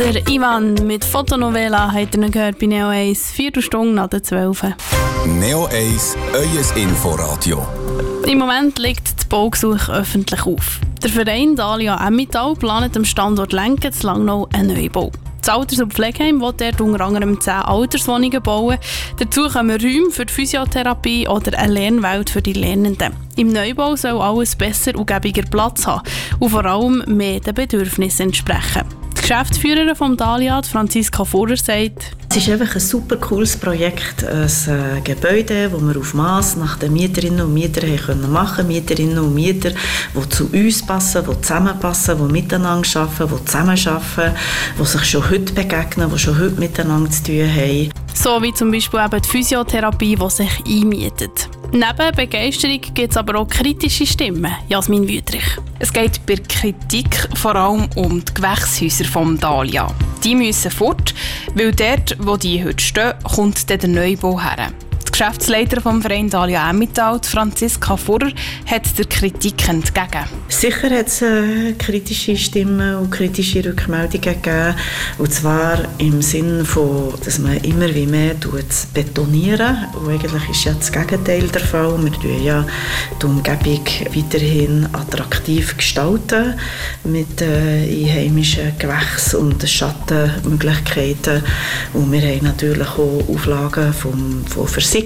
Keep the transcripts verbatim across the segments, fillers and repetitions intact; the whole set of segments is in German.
Der Ivan mit Fotonovela hat ihr gehört bei Neo eins, Viertelstunde nach der zwölf. Neo eins, euer Inforadio. Im Moment liegt das Baugesuch öffentlich auf. Der Verein Dalia Emmental plant am Standort Lenken zu Langnau einen Neubau. Das Alters- und Pflegeheim will dort unter anderem zehn Alterswohnungen bauen. Dazu kommen Räume für die Physiotherapie oder eine Lernwelt für die Lernenden. Im Neubau soll alles besser und gäbiger Platz haben und vor allem mehr den Bedürfnissen entsprechen. Die Geschäftsführerin von Dalia, Franziska Vorer, sagt: Es ist einfach ein super cooles Projekt, ein äh, Gebäude, das wir auf Mass nach den Mieterinnen und Mietern haben machen können. Mieterinnen und Mieter, die zu uns passen, die zusammenpassen, die miteinander arbeiten, die zusammenarbeiten, die sich schon heute begegnen, die schon heute miteinander zu tun haben. So wie zum Beispiel eben die Physiotherapie, die sich einmietet. Neben Begeisterung gibt es aber auch kritische Stimmen. Jasmin Wüthrich. Es geht bei Kritik vor allem um die Gewächshäuser vom Dalia. Die müssen fort, weil dort, wo die heute stehen, kommt dann der Neubau her. Die Geschäftsleiterin vom Verein Dalia Emmental, Franziska Vorer, hat der Kritik entgegen. Sicher hat es äh, kritische Stimmen und kritische Rückmeldungen gegeben. Und zwar im Sinne von, dass man immer wie mehr betonieren. Und eigentlich ist ja das Gegenteil der Fall. Wir tun ja die Umgebung weiterhin attraktiv gestalten mit äh, einheimischen Gewächs- und Schattenmöglichkeiten. Und wir haben natürlich auch Auflagen vom, von Versicherungen,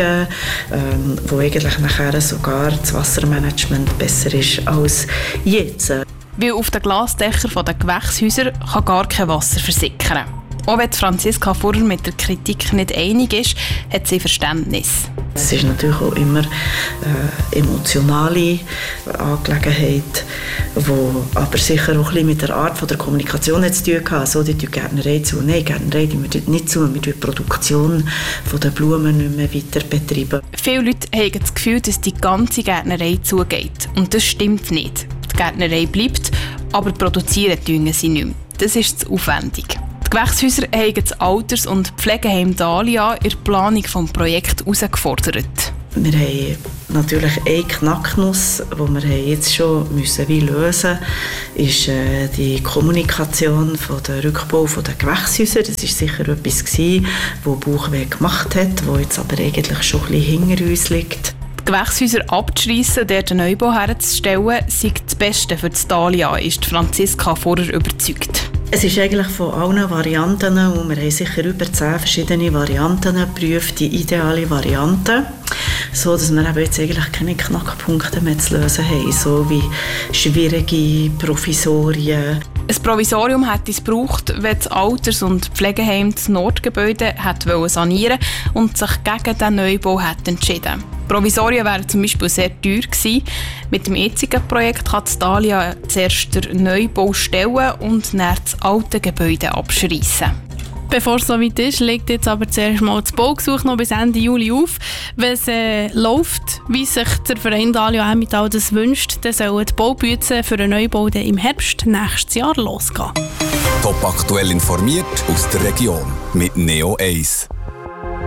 ähm, wo eigentlich nachher sogar das Wassermanagement besser ist als jetzt. Weil auf den Glasdächern der Gewächshäuser kann gar kein Wasser versickern. Auch wenn Franziska Vorer mit der Kritik nicht einig ist, hat sie Verständnis. Es ist natürlich auch immer eine emotionale Angelegenheit, die aber sicher auch ein bisschen mit der Art von der Kommunikation zu tun hat. So, die Gärtnerei zu. Nein, Gärtnerei die wir nicht zu. Wir die Produktion der Blumen nicht mehr weiter betreiben. Viele Leute haben das Gefühl, dass die ganze Gärtnerei zugeht. Und das stimmt nicht. Die Gärtnerei bleibt, aber produzieren tun sie nicht mehr. Das ist zu aufwendig. Die Gewächshäuser haben das Alters- und Pflegeheim Dalia in der Planung des Projekts herausgefordert. Wir haben natürlich eine Knacknuss, die wir jetzt schon müssen wie lösen müssen, ist äh, die Kommunikation von der Rückbau der Gewächshäuser. Das war sicher etwas, das Bauchweh gemacht hat, das jetzt aber eigentlich schon ein bisschen hinter uns liegt. Die Gewächshäuser abzuschreissen und dort einen Neubau herzustellen, sei das Beste für das Dalia, ist Franziska Vorer überzeugt. Es ist eigentlich von allen Varianten, und wir haben sicher über zehn verschiedene Varianten geprüft, die ideale Variante, so dass wir jetzt eigentlich keine Knackpunkte mehr zu lösen haben, so wie schwierige Provisorien. Ein Provisorium hätte es gebraucht, wenn das Alters- und Pflegeheim das Nordgebäude hätte sanieren und sich gegen den Neubau hätte entschieden. Provisorien wären zum Beispiel sehr teuer gewesen. Mit dem jetzigen Projekt kann das Dalia zuerst den Neubau stellen und dann das alte Gebäude abschreissen. Bevor es soweit ist, legt jetzt aber zuerst mal das Baugesuch noch bis Ende Juli auf. Wenn es äh, läuft, wie sich der Verein Dalia Emmental das wünscht, dann sollen die Baubützen für einen Neubau im Herbst nächstes Jahr losgehen. Top aktuell informiert aus der Region mit Neo eins.